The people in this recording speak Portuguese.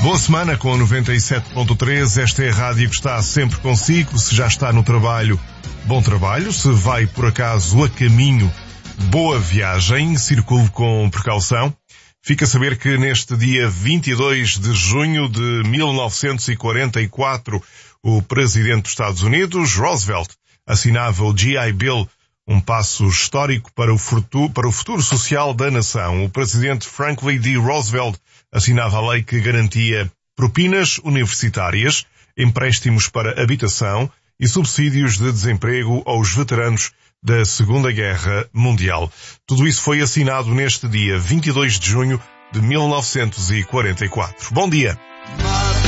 Boa semana com a 97.3, esta é a rádio que está sempre consigo. Se já está no trabalho, bom trabalho. Se vai por acaso a caminho, boa viagem, circule com precaução. Fica a saber que neste dia 22 de junho de 1944, o presidente dos Estados Unidos, Roosevelt, assinava o GI Bill, um passo histórico para o futuro social da nação. O presidente Franklin D. Roosevelt assinava a lei que garantia propinas universitárias, empréstimos para habitação e subsídios de desemprego aos veteranos da Segunda Guerra Mundial. Tudo isso foi assinado neste dia 22 de junho de 1944. Bom dia!